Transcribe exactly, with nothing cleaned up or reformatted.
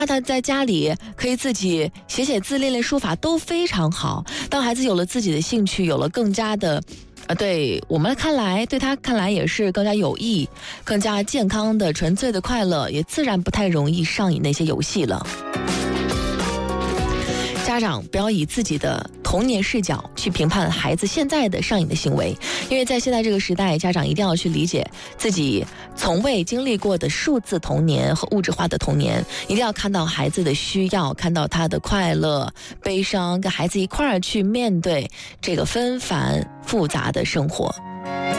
他在家里可以自己写写字、练练书法都非常好。当孩子有了自己的兴趣，有了更加的呃，对我们看来，对他看来也是更加有益、更加健康的、纯粹的快乐，也自然不太容易上瘾那些游戏了。家长不要以自己的童年视角去评判孩子现在的上瘾的行为，因为在现在这个时代，家长一定要去理解自己从未经历过的数字童年和物质化的童年，一定要看到孩子的需要，看到他的快乐、悲伤，跟孩子一块儿去面对这个纷繁复杂的生活。